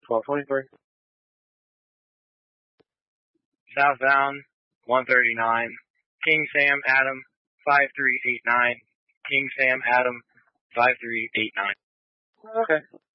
1223. Southbound 139. King Sam Adam 5389. King Sam Adam 5389. Okay.